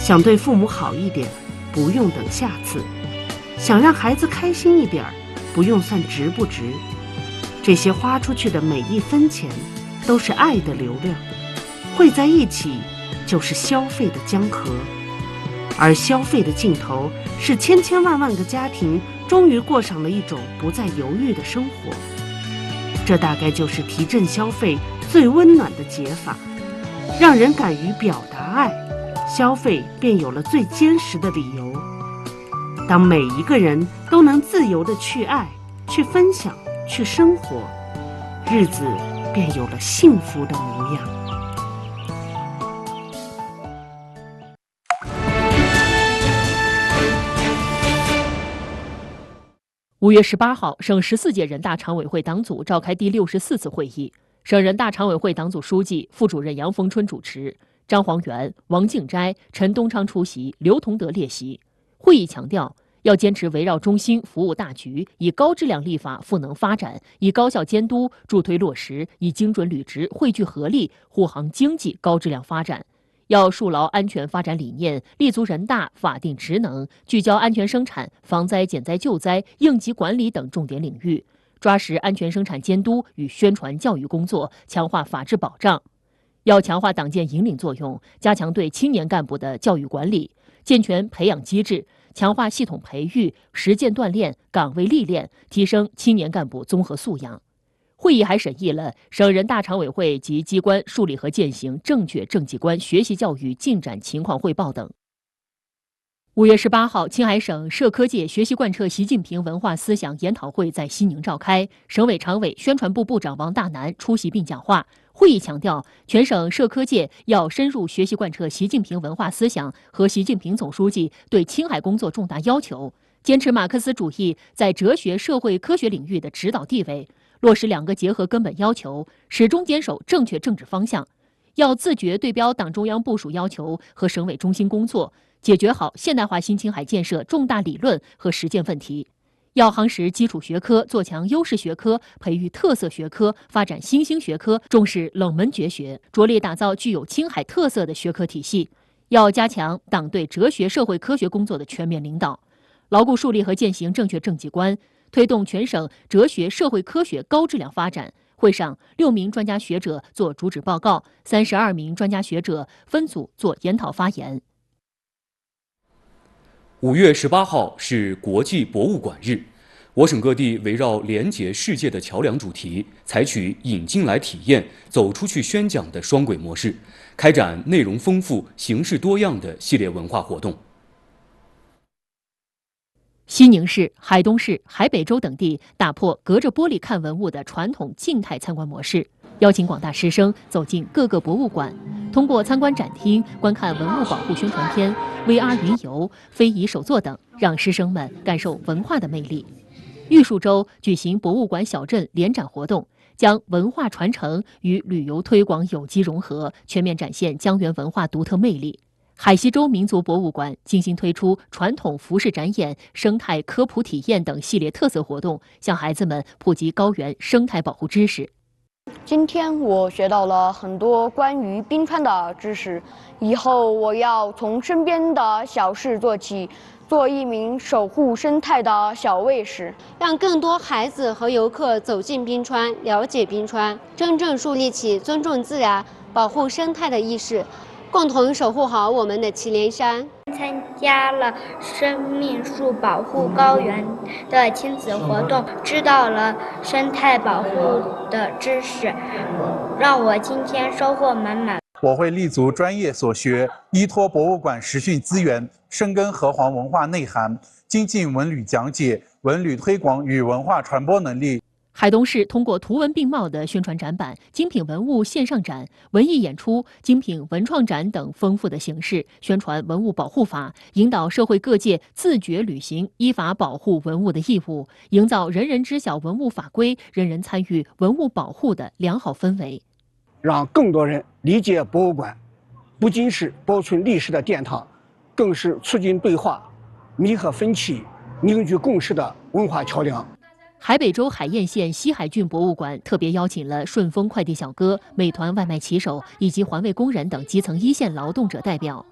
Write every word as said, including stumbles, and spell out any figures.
想对父母好一点，不用等下次；想让孩子开心一点，不用算值不值。这些花出去的每一分钱，都是爱的流量，汇在一起就是消费的江河。而消费的尽头，是千千万万个家庭终于过上了一种不再犹豫的生活。这大概就是提振消费最温暖的解法，让人敢于表达爱，消费便有了最坚实的理由。当每一个人都能自由地去爱、去分享、去生活，日子便有了幸福的模样。 五月十八号，省十四届人大常委会党组召开第六十四次会议，省人大常委会党组书记、副主任杨逢春主持，张煌元、王敬斋、陈东昌出席，刘同德列席。会议强调，要坚持围绕中心服务大局，以高质量立法赋能发展，以高效监督助推落实，以精准履职汇聚合力护航经济高质量发展。要树牢安全发展理念，立足人大法定职能，聚焦安全生产、防灾减灾救灾、应急管理等重点领域，抓实安全生产监督与宣传教育工作，强化法治保障。要强化党建引领作用，加强对青年干部的教育管理，健全培养机制，强化系统培育、实践锻炼、岗位历练，提升青年干部综合素养。会议还审议了省人大常委会及机关树立和践行正确政绩观学习教育进展情况汇报等。五月十八号，青海省社科界学习贯彻习近平文化思想研讨会在西宁召开，省委常委、宣传部部长王大南出席并讲话。会议强调，全省社科界要深入学习贯彻习近平文化思想和习近平总书记对青海工作重大要求，坚持马克思主义在哲学、社会科学领域的指导地位，落实两个结合根本要求，始终坚守正确政治方向。要自觉对标党中央部署要求和省委中心工作，解决好现代化新青海建设重大理论和实践问题。要夯实基础学科，做强优势学科，培育特色学科，发展新兴学科，重视冷门绝学，着力打造具有青海特色的学科体系。要加强党对哲学、社会科学工作的全面领导，牢固树立和践行正确政绩观，推动全省哲学、社会科学高质量发展。会上，六名专家学者做主旨报告，三十二名专家学者分组做研讨发言。 五月十八号是国际博物馆日，我省各地围绕连结世界的桥梁主题，采取引进来体验、走出去宣讲的双轨模式，开展内容丰富、形式多样的系列文化活动。 西宁市、海东市、海北州等地打破隔着玻璃看文物的传统静态参观模式，邀请广大师生走进各个博物馆，通过参观展厅观看文物保护宣传片、V R 云游、非遗手作等，让师生们感受文化的魅力。玉树州举行博物馆小镇联展活动，将文化传承与旅游推广有机融合，全面展现江源文化独特魅力。海西州民族博物馆精心推出传统服饰展演、生态科普体验等系列特色活动，向孩子们普及高原生态保护知识。 今天我学到了很多关于冰川的知识，以后我要从身边的小事做起，做一名守护生态的小卫士， 让更多孩子和游客走进冰川，了解冰川，真正树立起尊重自然、保护生态的意识，共同守护好我们的祁连山。 参加了生命树保护高原的亲子活动，知道了生态保护的知识，让我今天收获满满。 我会立足专业所学，依托博物馆实训资源，深耕河湟文化内涵，精进文旅讲解、文旅推广与文化传播能力。 海东市通过图文并茂的宣传展板、精品文物线上展、文艺演出、精品文创展等丰富的形式，宣传文物保护法，引导社会各界自觉履行依法保护文物的义务，营造人人知晓文物法规、人人参与文物保护的良好氛围， 让更多人理解博物馆，不仅是保存历史的殿堂，更是促进对话、弥合分歧、凝聚共识的文化桥梁。 海北州海晏县西海郡博物馆特别邀请了顺丰快递小哥、美团外卖骑手以及环卫工人等基层一线劳动者代表，